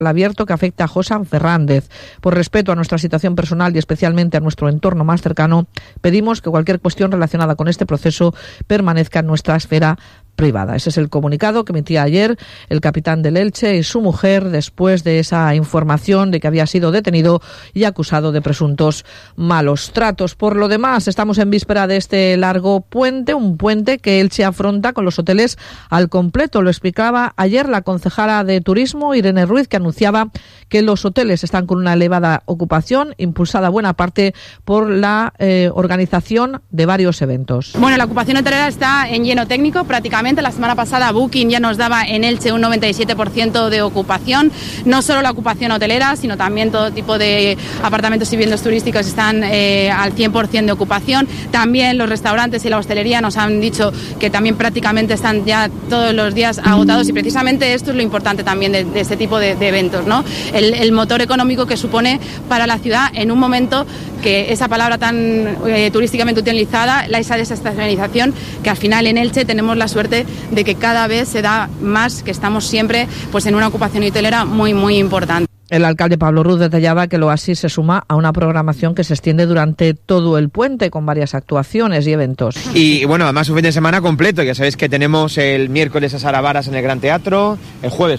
abierto que afecta a Josan Fernández. Por respeto a nuestra situación personal y especialmente a nuestro entorno más cercano, pedimos que cualquier cuestión relacionada con este proceso permanezca en nuestra esfera privada. Ese es el comunicado que emitía ayer el capitán del Elche y su mujer después de esa información de que había sido detenido y acusado de presuntos malos tratos. Por lo demás, estamos en víspera de este largo puente, un puente que Elche afronta con los hoteles al completo. Lo explicaba ayer la concejala de Turismo, Irene Ruiz, que anunciaba que los hoteles están con una elevada ocupación, impulsada buena parte por la organización de varios eventos. Bueno, la ocupación hotelera está en lleno técnico prácticamente. La semana pasada Booking ya nos daba en Elche un 97% de ocupación. No solo la ocupación hotelera, sino también todo tipo de apartamentos y viviendas turísticos están al 100% de ocupación. También los restaurantes y la hostelería nos han dicho que también prácticamente están ya todos los días agotados, y precisamente esto es lo importante también de este tipo de eventos, ¿no? El motor económico que supone para la ciudad en un momento que esa palabra tan turísticamente utilizada, esa desestacionalización, que al final en Elche tenemos la suerte de que cada vez se da más, que estamos siempre pues en una ocupación hotelera muy, muy importante. El alcalde Pablo Ruz detallaba que el Oasis se suma a una programación que se extiende durante todo el puente con varias actuaciones y eventos. Y bueno, además un fin de semana completo. Ya sabéis que tenemos el miércoles a Sara Varas en el Gran Teatro, el jueves.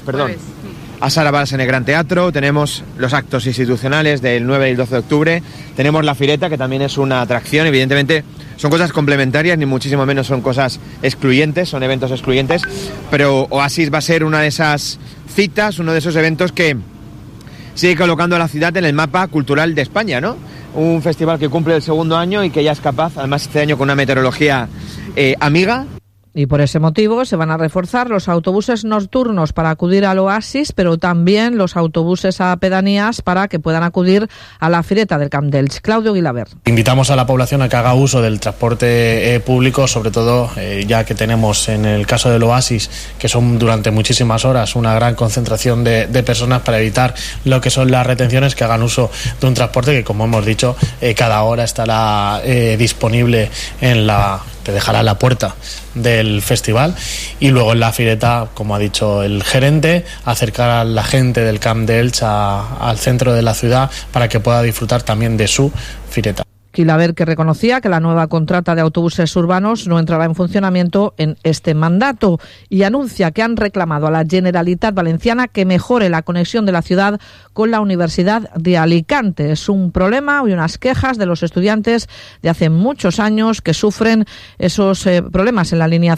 A Sara Varas en el Gran Teatro, tenemos los actos institucionales del 9 y el 12 de octubre, tenemos la Fireta, que también es una atracción, evidentemente son cosas complementarias, ni muchísimo menos son cosas excluyentes, son eventos excluyentes, pero Oasis va a ser una de esas citas, uno de esos eventos que sigue colocando a la ciudad en el mapa cultural de España, ¿no? Un festival que cumple el segundo año y que ya es capaz, además este año con una meteorología amiga. Y por ese motivo se van a reforzar los autobuses nocturnos para acudir al Oasis, pero también los autobuses a pedanías para que puedan acudir a la Fireta del Camp d'Elx. Claudio Guilaber. Invitamos a la población a que haga uso del transporte público, sobre todo ya que tenemos en el caso del Oasis, que son durante muchísimas horas una gran concentración de personas, para evitar lo que son las retenciones, que hagan uso de un transporte que, como hemos dicho, cada hora estará disponible te dejará a la puerta del festival. Y luego en la Fireta, como ha dicho el gerente, acercar a la gente del Camp d'Elx al centro de la ciudad para que pueda disfrutar también de su Fireta. Guilaber, que reconocía que la nueva contrata de autobuses urbanos no entrará en funcionamiento en este mandato, y anuncia que han reclamado a la Generalitat Valenciana que mejore la conexión de la ciudad con la Universidad de Alicante. Es un problema y unas quejas de los estudiantes de hace muchos años que sufren esos problemas en la línea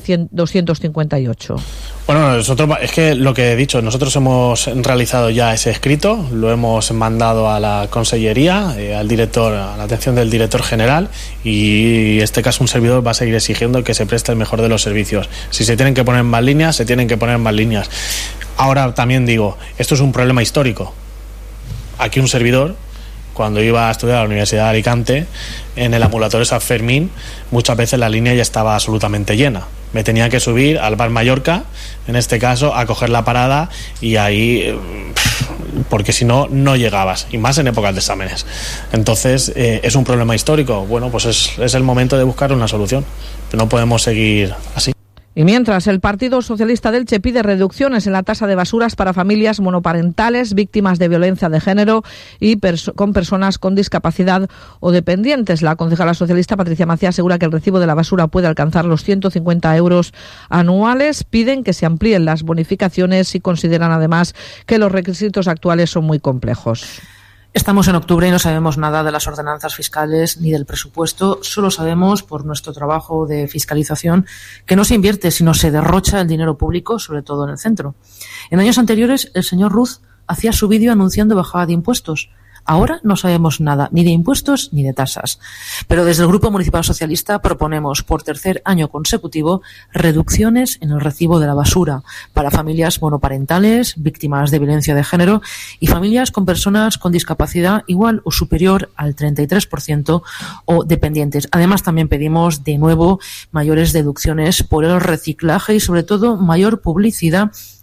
258. Bueno, nosotros, es que lo que he dicho, nosotros hemos realizado ya ese escrito, lo hemos mandado a la consellería, al director, a la atención del director general, y en este caso un servidor va a seguir exigiendo que se preste el mejor de los servicios. Si se tienen que poner más líneas, se tienen que poner más líneas. Ahora también digo, esto es un problema histórico. Aquí un servidor, cuando iba a estudiar a la Universidad de Alicante, en el ambulatorio San Fermín, muchas veces la línea ya estaba absolutamente llena. Me tenía que subir al Bar Mallorca, en este caso, a coger la parada, y ahí, porque si no, no llegabas, y más en épocas de exámenes. Entonces, es un problema histórico. Bueno, pues es el momento de buscar una solución. No podemos seguir así. Y mientras, el Partido Socialista de Elche pide reducciones en la tasa de basuras para familias monoparentales, víctimas de violencia de género y con personas con discapacidad o dependientes. La concejala socialista Patricia Macía asegura que el recibo de la basura puede alcanzar los 150 euros anuales. Piden que se amplíen las bonificaciones y consideran además que los requisitos actuales son muy complejos. Estamos en octubre y no sabemos nada de las ordenanzas fiscales ni del presupuesto. Solo sabemos, por nuestro trabajo de fiscalización, que no se invierte, sino se derrocha el dinero público, sobre todo en el centro. En años anteriores, el señor Ruz hacía su vídeo anunciando bajada de impuestos. Ahora no sabemos nada, ni de impuestos ni de tasas. Pero desde el Grupo Municipal Socialista proponemos por tercer año consecutivo reducciones en el recibo de la basura para familias monoparentales, víctimas de violencia de género y familias con personas con discapacidad igual o superior al 33% o dependientes. Además, también pedimos de nuevo mayores deducciones por el reciclaje y, sobre todo, mayor publicidad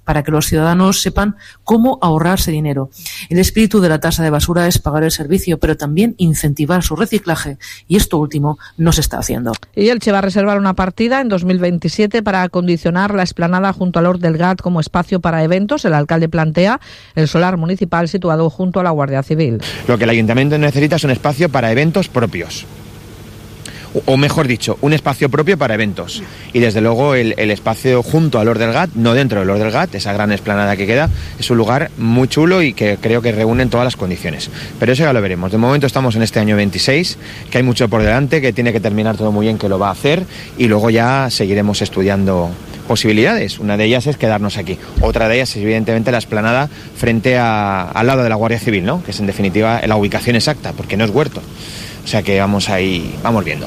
para que los ciudadanos sepan cómo ahorrarse dinero. El espíritu de la tasa de basura es pagar el servicio, pero también incentivar su reciclaje, y esto último no se está haciendo. Y Elche va a reservar una partida en 2027 para acondicionar la explanada junto al Hort del Gat como espacio para eventos. El alcalde plantea el solar municipal situado junto a la Guardia Civil. Lo que el ayuntamiento necesita es un espacio para eventos propios. O mejor dicho, un espacio propio para eventos. Y desde luego el espacio junto al Hort del Gat, no dentro del Hort del Gat, esa gran explanada que queda, es un lugar muy chulo y que creo que reúne todas las condiciones. Pero eso ya lo veremos. De momento estamos en este año 26, que hay mucho por delante, que tiene que terminar todo muy bien, que lo va a hacer, y luego ya seguiremos estudiando posibilidades. Una de ellas es quedarnos aquí. Otra de ellas es evidentemente la explanada frente al lado de la Guardia Civil, ¿no? Que es en definitiva la ubicación exacta, porque no es huerto. O sea que vamos ahí, vamos viendo.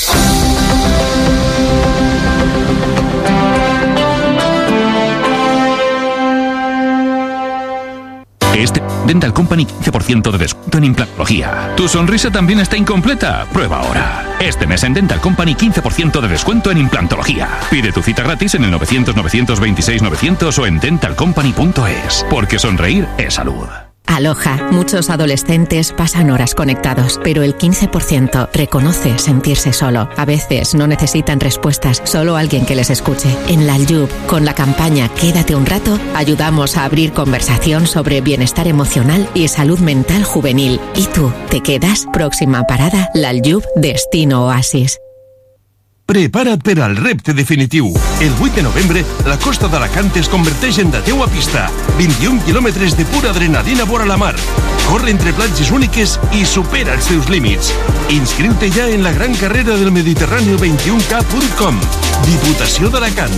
Dental Company 15% de descuento en implantología. ¿Tu sonrisa también está incompleta? Prueba ahora. Este mes en Dental Company 15% de descuento en implantología. Pide tu cita gratis en el 900-926-900 o en dentalcompany.es. Porque sonreír es salud. Aloha, muchos adolescentes pasan horas conectados, pero el 15% reconoce sentirse solo. A veces no necesitan respuestas, solo alguien que les escuche. En la Aljub, con la campaña Quédate un rato, ayudamos a abrir conversación sobre bienestar emocional y salud mental juvenil. ¿Y tú, te quedas? Próxima parada, la Aljub, Destino Oasis. Prepara't per al repte definitiu. El 8 de novembre, la costa d'Alacant es converteix en la teua pista. 21 quilòmetres de pura adrenalina vora la mar. Corre entre platges úniques i supera els teus límits. Inscriu-te ja en la gran carrera del Mediterráneo 21K.com. Diputació d'Alacant.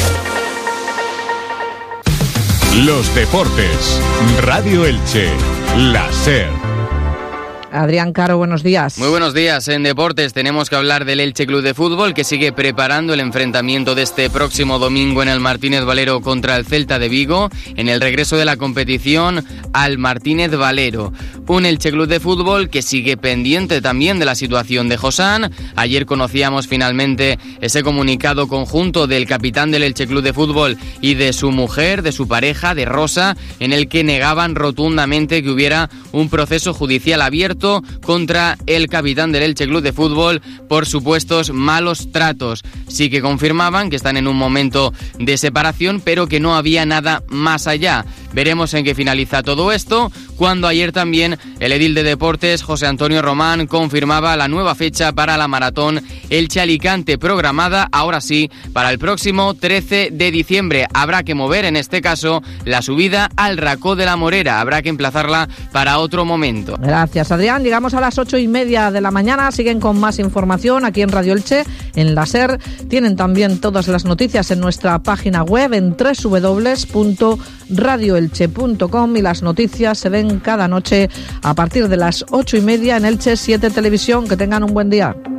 Los deportes. Radio Elche. La SER. Adrián Caro, buenos días. Muy buenos días. En deportes tenemos que hablar del Elche Club de Fútbol, que sigue preparando el enfrentamiento de este próximo domingo en el Martínez Valero contra el Celta de Vigo, en el regreso de la competición al Martínez Valero. Un Elche Club de Fútbol que sigue pendiente también de la situación de Josán. Ayer conocíamos finalmente ese comunicado conjunto del capitán del Elche Club de Fútbol y de su mujer, de su pareja, de Rosa, en el que negaban rotundamente que hubiera un proceso judicial abierto contra el capitán del Elche Club de Fútbol por supuestos malos tratos. Sí que confirmaban que están en un momento de separación, pero que no había nada más allá. Veremos en qué finaliza todo esto, cuando ayer también el edil de Deportes, José Antonio Román, confirmaba la nueva fecha para la maratón Elche-Alicante, programada, ahora sí, para el próximo 13 de diciembre. Habrá que mover, en este caso, la subida al Racó de la Morera. Habrá que emplazarla para otro momento. Gracias, Adrián. Llegamos a las 8:30 de la mañana. Siguen con más información aquí en Radio Elche, en la SER. Tienen también todas las noticias en nuestra página web en www.radioelche.com, y las noticias se ven cada noche a partir de las 8:30 en Elche 7 Televisión. Que tengan un buen día.